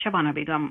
शबाना बेगम।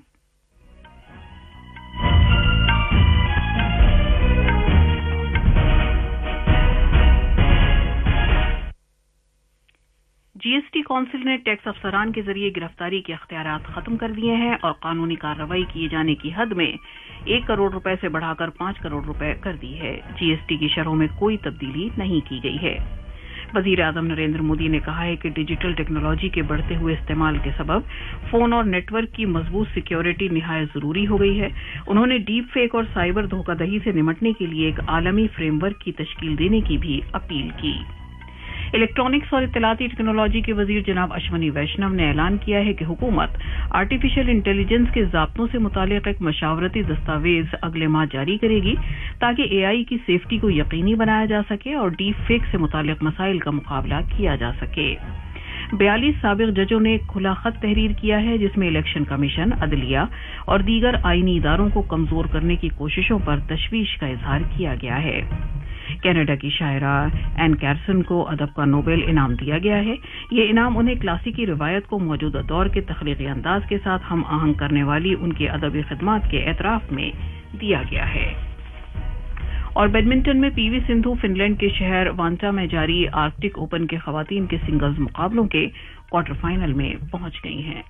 GST council ने tax अफसरान के जरिए गिरफ्तारी के अख्तियारात खत्म कर दिए हैं और कानूनी कार्रवाई किए जाने की हद में 1 करोड़ रुपए से बढ़ाकर 5 करोड़ रुपए कर दी है। जीएसटी की शरहों में कोई तब्दीली नहीं की गई है। वजीर आजम नरेंद्र मोदी ने कहा है कि डिजिटल टेक्नोलॉजी के बढ़ते हुए इस्तेमाल के सबब फोन और नेटवर्क की मजबूत सिक्योरिटी निहायत जरूरी हो गई है। उन्होंने डीप फेक और साइबर धोखाधड़ी से निपटने के लिए एक आलमी फ्रेमवर्क की तश्कील देने की भी अपील की। इलेक्ट्रॉनिक्स और इत्तलाती टेक्नोलॉजी के वजीर जनाब अश्वनी वैष्णव ने ऐलान किया है कि हुकूमत आर्टिफिशियल इंटेलिजेंस के ज़ाब्तों से मुतालिक एक मशावरती दस्तावेज अगले माह जारी करेगी ताकि एआई की सेफ्टी को यकीनी बनाया जा सके और डीप फेक से मुतालिक मसाइल का मुकाबला किया जा सके। 42 साबिक जजों ने एक खुला खत तहरीर किया है जिसमें इलेक्शन कमीशन, अदलिया और दीगर आईनी इदारों को कमजोर करने की कोशिशों पर तशवीश का इजहार किया गया है। कनाडा की शायरा एन कैरसन को अदब का नोबेल इनाम दिया गया है। ये इनाम उन्हें क्लासिकी रिवायत को मौजूदा दौर के तख्लीकी अंदाज के साथ हम आहंग करने वाली उनकी अदबी खिदमात के एतराफ में दिया गया है। और बैडमिंटन में पीवी सिंधु फिनलैंड के शहर वांटा में जारी आर्कटिक ओपन के खवातीन के सिंगल्स मुकाबलों के क्वार्टर फाइनल में पहुंच गई हैं।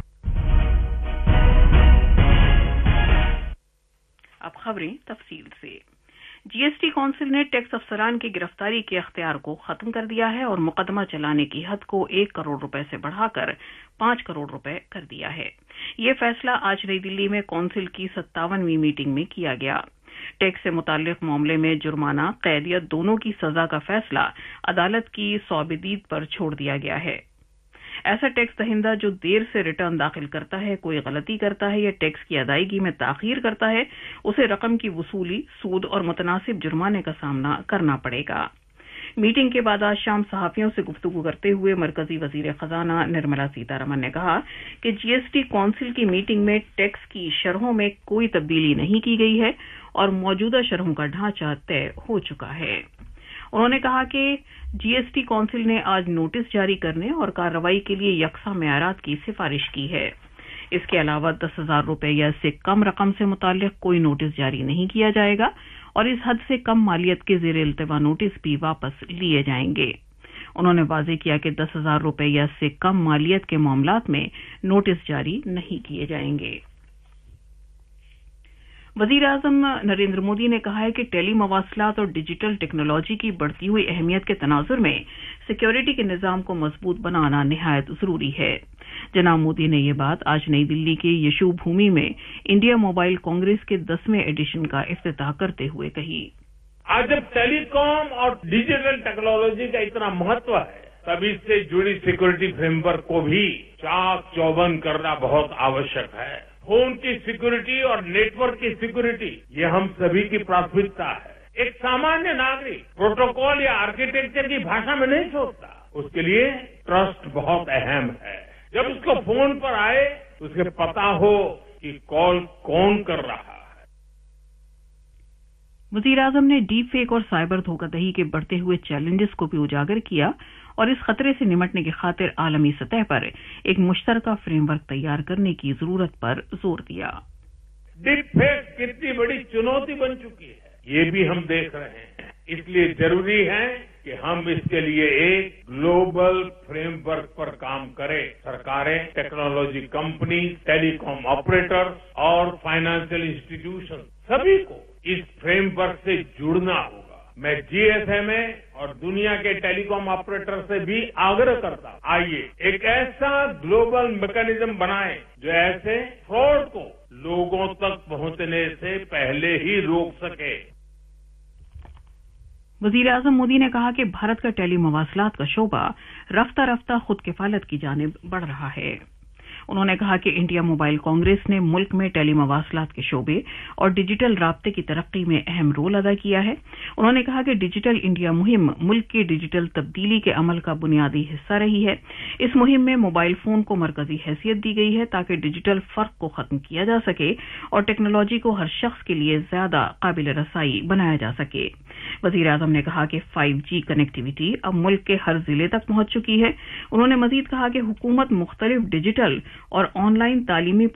अब खबरें तफसील से। जीएसटी कौंसिल ने टैक्स अफसरान की गिरफ्तारी के अख्तियार को खत्म कर दिया है और मुकदमा चलाने की हद को 1 करोड़ रुपए से बढ़ाकर 5 करोड़ रुपए कर दिया है। ये फैसला आज नई दिल्ली में कौंसिल की 57वीं मीटिंग में किया गया। टैक्स से मुताल्लिक मामले में जुर्माना, कैद या दोनों की सजा का फैसला अदालत की सौबदीद पर छोड़ दिया गया है। ऐसा टैक्स दहिंदा जो देर से रिटर्न दाखिल करता है, कोई गलती करता है या टैक्स की अदायगी में ताखीर करता है, उसे रकम की वसूली, सूद और मुतनासिब जुर्माने का सामना करना पड़ेगा। मीटिंग के बाद आज शाम सहाफियों से गुफ्तगू करते हुए मरकजी वजीर खजाना निर्मला सीतारमण ने कहा कि जीएसटी कौंसिल की मीटिंग में टैक्स की शरहों में कोई तब्दीली नहीं की गई है और मौजूदा शरहों का ढांचा तय हो चुका है। उन्होंने कहा कि जीएसटी कौंसिल ने आज नोटिस जारी करने और कार्रवाई के लिए यकसा मेयारात की सिफारिश की है। इसके अलावा 10,000 रुपए या इससे कम रकम से मुताल्लिक कोई नोटिस जारी नहीं किया जाएगा और इस हद से कम मालियत के ज़ेर इल्तिवा नोटिस भी वापस लिए जाएंगे। उन्होंने वाज़ेह किया कि 10,000 रुपए या इससे कम मालियत के मामलात में नोटिस जारी नहीं किए जाएंगे। वजीर आजम नरेंद्र मोदी ने कहा है कि टेली मवासलात और डिजिटल टेक्नोलॉजी की बढ़ती हुई अहमियत के तनाजुर में सिक्योरिटी के निजाम को मजबूत बनाना निहायत जरूरी है। जनाब मोदी ने यह बात आज नई दिल्ली के यशु भूमि में इंडिया मोबाइल कांग्रेस के 10वें एडिशन का इफ्तिताह करते हुए कही। आज जब टेलीकॉम और डिजिटल टेक्नोलॉजी का इतना महत्व है, तब इससे जुड़ी सिक्योरिटी फ्रेमवर्क को भी चाक चौबंद करना बहुत आवश्यक है। फोन की सिक्योरिटी और नेटवर्क की सिक्योरिटी ये हम सभी की प्राथमिकता है। एक सामान्य नागरिक प्रोटोकॉल या आर्किटेक्चर की भाषा में नहीं सोचता, उसके लिए ट्रस्ट बहुत अहम है। जब उसको फोन पर आए तो उसे पता हो कि कॉल कौन कर रहा है। वजीर आजम ने डीप फेक और साइबर धोखाधड़ी के बढ़ते हुए चैलेंजेस को भी उजागर किया और इस खतरे से निपटने की खातिर आलमी सतह पर एक मुश्तरका फ्रेमवर्क तैयार करने की जरूरत पर जोर दिया। डीप फेक कितनी बड़ी चुनौती बन चुकी है, ये भी हम देख रहे हैं। इसलिए जरूरी है कि हम इसके लिए एक ग्लोबल फ्रेमवर्क पर काम करें। सरकारें, टेक्नोलॉजी कंपनी, टेलीकॉम ऑपरेटर और फाइनेंशियल इंस्टीट्यूशन सभी को इस फ्रेमवर्क से जुड़ना होगा। मैं जीएसएमए और दुनिया के टेलीकॉम ऑपरेटर से भी आग्रह करता हूं, आइए एक ऐसा ग्लोबल मैकेनिज्म बनाएं जो ऐसे फ्रॉड को लोगों तक पहुंचने से पहले ही रोक सके। वजीर आजम मोदी ने कहा कि भारत का टेली मवासलात का शोबा रफ्ता रफ्ता खुद किफालत की जानिब बढ़ रहा है। उन्होंने कहा कि इंडिया मोबाइल कांग्रेस ने मुल्क में टेली मवासलात के शोबे और डिजिटल राब्ते की तरक्की में अहम रोल अदा किया है। उन्होंने कहा कि डिजिटल इंडिया मुहिम मुल्क की डिजिटल तब्दीली के अमल का बुनियादी हिस्सा रही है। इस मुहिम में मोबाइल फोन को मरकजी हैसियत दी गई है ताकि डिजिटल फर्क को खत्म किया जा सके और टेक्नोलॉजी को हर शख्स के लिए ज्यादा काबिल रसाई बनाया जा सके। वजीर आजम ने कहा कि 5G कनेक्टिविटी अब मुल्क के हर जिले तक पहुंच चुकी है। उन्होंने मजीद कहा कि हुकूमत मुख्तलिफ डिजिटल और ऑनलाइन तालीमी